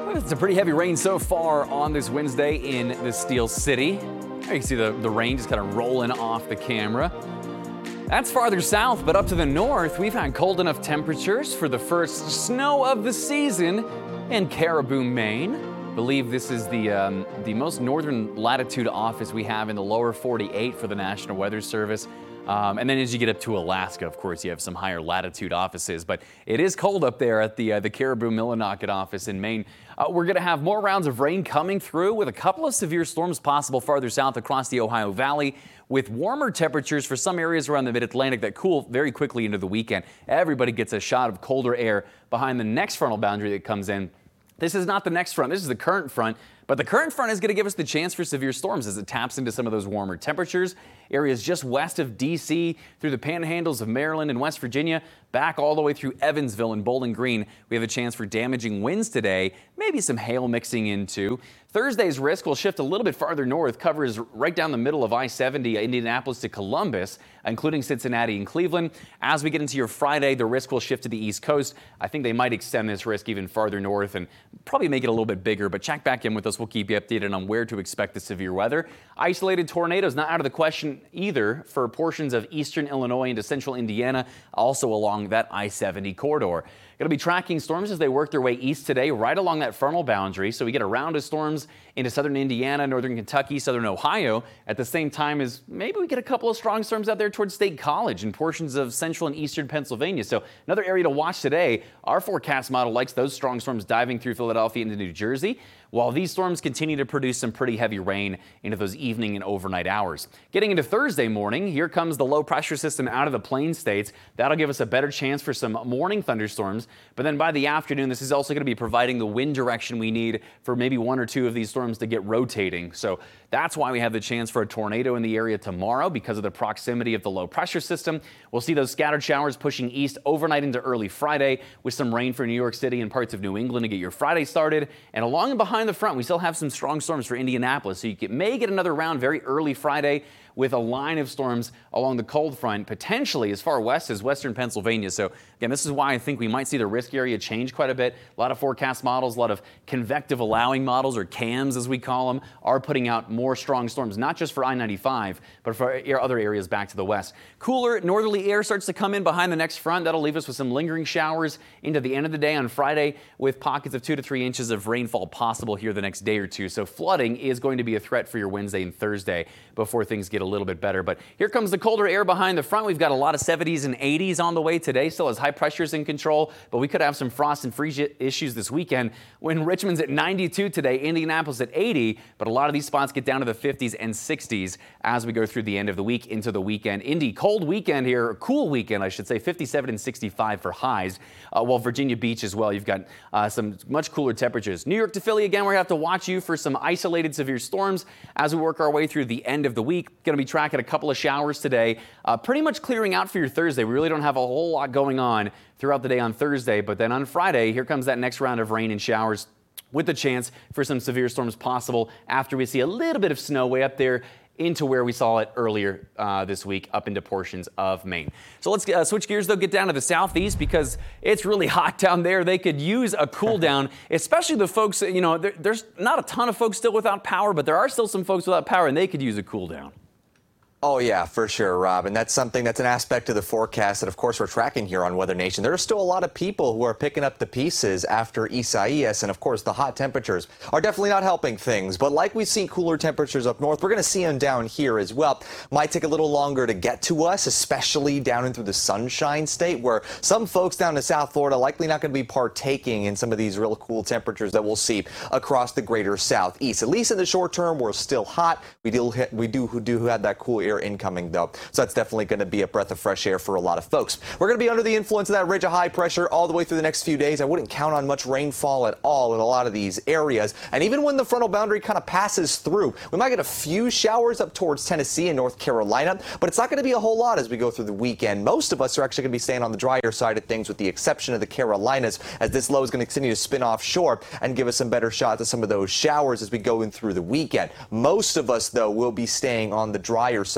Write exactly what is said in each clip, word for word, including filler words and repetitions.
It's a pretty heavy rain so far on this Wednesday in the Steel City. You can see the, the rain just kind of rolling off the camera. That's farther south, but up to the north, we've had cold enough temperatures for the first snow of the season in Caribou, Maine. I believe this is the, um, the most northern latitude office we have in the lower forty-eight for the National Weather Service. Um, and then as you get up to Alaska, of course, you have some higher latitude offices. But it is cold up there at the, uh, the Caribou Millinocket office in Maine. Uh, we're going to have more rounds of rain coming through with a couple of severe storms possible farther south across the Ohio Valley, with warmer temperatures for some areas around the mid-Atlantic that cool very quickly into the weekend. Everybody gets a shot of colder air behind the next frontal boundary that comes in. This is not the next front. This is the current front. But the current front is going to give us the chance for severe storms as it taps into some of those warmer temperatures. Areas just west of D C through the panhandles of Maryland and West Virginia, back all the way through Evansville and Bowling Green. We have a chance for damaging winds today, maybe some hail mixing in too. Thursday's risk will shift a little bit farther north, covers right down the middle of I seventy, Indianapolis to Columbus, including Cincinnati and Cleveland. As we get into your Friday, the risk will shift to the East Coast. I think they might extend this risk even farther north and probably make it a little bit bigger, but check back in with us. We'll keep you updated on where to expect the severe weather. Isolated tornadoes not out of the question either for portions of eastern Illinois into central Indiana, also along that I seventy corridor. Going to be tracking storms as they work their way east today, right along that frontal boundary. So we get a round of storms into southern Indiana, northern Kentucky, southern Ohio, at the same time as maybe we get a couple of strong storms out there towards State College and portions of central and eastern Pennsylvania. So another area to watch today. Our forecast model likes those strong storms diving through Philadelphia into New Jersey, while these storms continue to produce some pretty heavy rain into those evening and overnight hours. Getting into Thursday morning, here comes the low pressure system out of the plain states. That'll give us a better chance for some morning thunderstorms. But then by the afternoon, this is also going to be providing the wind direction we need for maybe one or two of these storms to get rotating. So that's why we have the chance for a tornado in the area tomorrow because of the proximity of the low pressure system. We'll see those scattered showers pushing east overnight into early Friday with some rain for New York City and parts of New England to get your Friday started. And along and behind the front, we still have some strong storms for Indianapolis. So you get, may get another round very early Friday with a line of storms along the cold front, potentially as far west as western Pennsylvania. So again, this is why I think we might see the risk area change quite a bit. A lot of forecast models, a lot of convective allowing models, or CAMs as we call them, are putting out more strong storms, not just for I ninety-five, but for other areas back to the west. Cooler northerly air starts to come in behind the next front. That'll leave us with some lingering showers into the end of the day on Friday, with pockets of two to three inches of rainfall possible here the next day or two. So flooding is going to be a threat for your Wednesday and Thursday before things get a little bit better. But here comes the colder air behind the front. We've got a lot of seventies and eighties on the way today, still as high pressures in control, but we could have some frost and freeze issues this weekend when Richmond's at ninety-two today, Indianapolis at eighty, but a lot of these spots get down to the fifties and sixties as we go through the end of the week into the weekend. Indy, cold weekend here, cool weekend, I should say, fifty-seven and sixty-five for highs, uh, while Virginia Beach as well, you've got uh, some much cooler temperatures. New York to Philly, again, we're going to have to watch you for some isolated severe storms as we work our way through the end of the week. Going to be tracking a couple of showers today, uh, pretty much clearing out for your Thursday. We really don't have a whole lot going on throughout the day on Thursday, but then on Friday, here comes that next round of rain and showers with the chance for some severe storms possible after we see a little bit of snow way up there into where we saw it earlier uh, this week, up into portions of Maine. So let's uh, switch gears, though, get down to the southeast because it's really hot down there. They could use a cool down, especially the folks, you know, there, there's not a ton of folks still without power, but there are still some folks without power, and they could use a cool down. Oh, yeah, for sure, Rob. And that's something that's an aspect of the forecast that, of course, we're tracking here on Weather Nation. There are still a lot of people who are picking up the pieces after Isaias. And, of course, the hot temperatures are definitely not helping things. But like we've seen cooler temperatures up north, we're going to see them down here as well. Might take a little longer to get to us, especially down into the Sunshine State, where some folks down in South Florida likely not going to be partaking in some of these real cool temperatures that we'll see across the greater southeast. At least in the short term, we're still hot. We do, we do, do have that cool air incoming, though, so that's definitely going to be a breath of fresh air for a lot of folks. We're going to be under the influence of that ridge of high pressure all the way through the next few days. I wouldn't count on much rainfall at all in a lot of these areas, and even when the frontal boundary kind of passes through, we might get a few showers up towards Tennessee and North Carolina, but it's not going to be a whole lot as we go through the weekend. Most of us are actually going to be staying on the drier side of things, with the exception of the Carolinas, as this low is going to continue to spin offshore and give us some better shots of some of those showers as we go in through the weekend. Most of us, though, will be staying on the drier side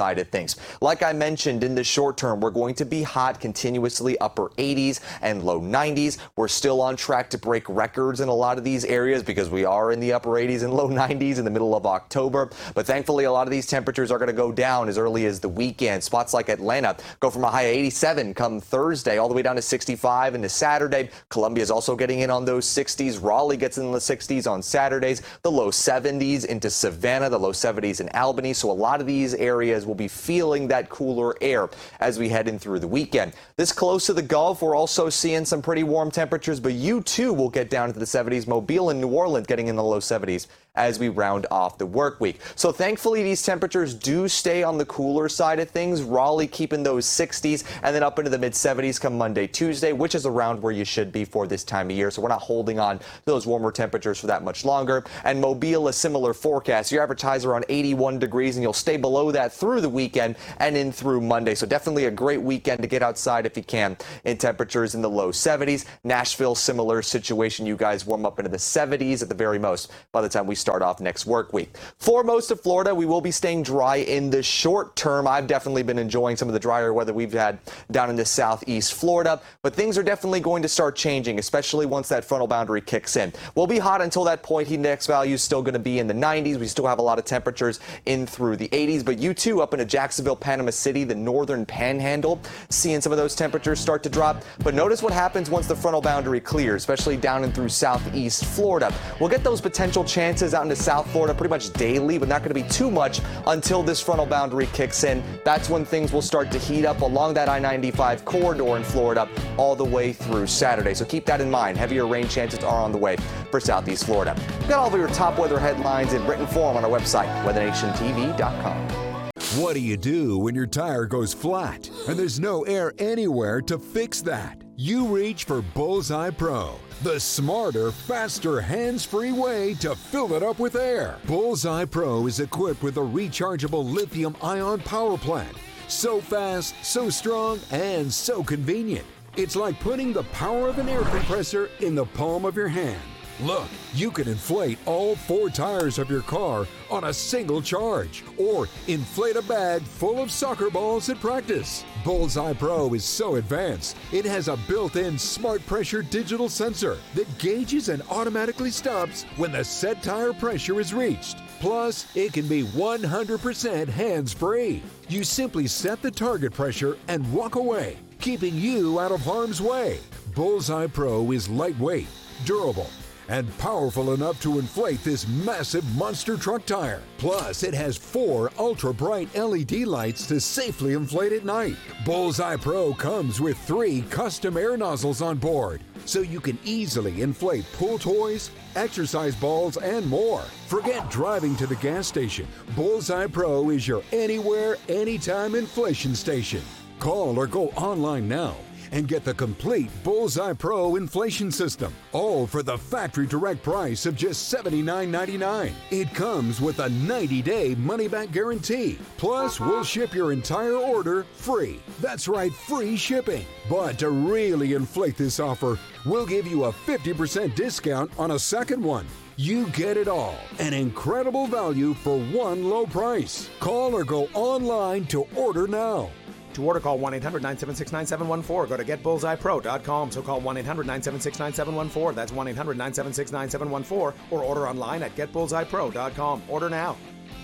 side of things. Like I mentioned, in the short term, we're going to be hot continuously, upper eighties and low nineties. We're still on track to break records in a lot of these areas because we are in the upper eighties and low nineties in the middle of October. But thankfully, a lot of these temperatures are going to go down as early as the weekend. Spots like Atlanta go from a high of eighty-seven come Thursday all the way down to sixty-five into Saturday. Columbia is also getting in on those sixties. Raleigh gets in the sixties on Saturdays. The low seventies into Savannah, the low seventies in Albany. So a lot of these areas will be feeling that cooler air as we head in through the weekend. This close to the Gulf, we're also seeing some pretty warm temperatures, but you too will get down into the seventies. Mobile and New Orleans getting in the low seventies as we round off the work week. So thankfully, these temperatures do stay on the cooler side of things. Raleigh keeping those sixties and then up into the mid seventies come Monday, Tuesday, which is around where you should be for this time of year. So we're not holding on to those warmer temperatures for that much longer. And Mobile, a similar forecast. Your average highs around eighty-one degrees, and you'll stay below that through the weekend and in through Monday. So definitely a great weekend to get outside if you can in temperatures in the low seventies. Nashville, similar situation. You guys warm up into the seventies at the very most by the time we start off next work week. For most of Florida, we will be staying dry in the short term. I've definitely been enjoying some of the drier weather we've had down in the southeast Florida, but things are definitely going to start changing, especially once that frontal boundary kicks in. We'll be hot until that point. Heat index value is still going to be in the nineties. We still have a lot of temperatures in through the eighties, but you too up into Jacksonville, Panama City, the northern panhandle, seeing some of those temperatures start to drop. But notice what happens once the frontal boundary clears, especially down and through southeast Florida. We'll get those potential chances out into South Florida pretty much daily, but not going to be too much until this frontal boundary kicks in. That's when things will start to heat up along that I ninety-five corridor in Florida all the way through Saturday. So keep that in mind. Heavier rain chances are on the way for southeast Florida. We've got all of your top weather headlines in written form on our website, weather nation T V dot com. What do you do when your tire goes flat and there's no air anywhere to fix that? You reach for Bullseye Pro, the smarter, faster, hands-free way to fill it up with air. Bullseye Pro is equipped with a rechargeable lithium-ion power plant. So fast, so strong, and so convenient. It's like putting the power of an air compressor in the palm of your hand. Look, you can inflate all four tires of your car on a single charge, or inflate a bag full of soccer balls at practice. Bullseye Pro is so advanced, it has a built-in smart pressure digital sensor that gauges and automatically stops when the set tire pressure is reached. Plus, it can be one hundred percent hands-free. You simply set the target pressure and walk away, keeping you out of harm's way. Bullseye Pro is lightweight, durable, and powerful enough to inflate this massive monster truck tire. Plus, it has four ultra-bright L E D lights to safely inflate at night. Bullseye Pro comes with three custom air nozzles on board, so you can easily inflate pool toys, exercise balls, and more. Forget driving to the gas station. Bullseye Pro is your anywhere, anytime inflation station. Call or go online now and get the complete Bullseye Pro inflation system, all for the factory direct price of just seventy-nine ninety-nine. It comes with a ninety day money-back guarantee. Plus, we'll ship your entire order free. That's right, free shipping. But to really inflate this offer, we'll give you a fifty percent discount on a second one. You get it all. An incredible value for one low price. Call or go online to order now. To order, call one eight hundred nine seven six nine seven one four. Go to get bullseye pro dot com. So call one eight hundred nine seven six nine seven one four. That's one eight hundred nine seven six nine seven one four. Or order online at get bullseye pro dot com. Order now.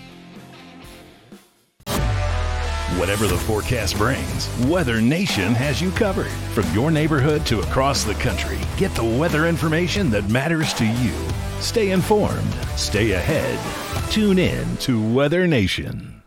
Whatever the forecast brings, Weather Nation has you covered. From your neighborhood to across the country, get the weather information that matters to you. Stay informed. Stay ahead. Tune in to Weather Nation.